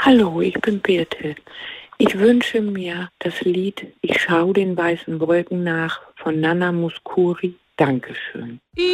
Hallo, ich bin Birte. Ich wünsche mir das Lied Ich schau den weißen Wolken nach von Nana Mouskouri. Dankeschön.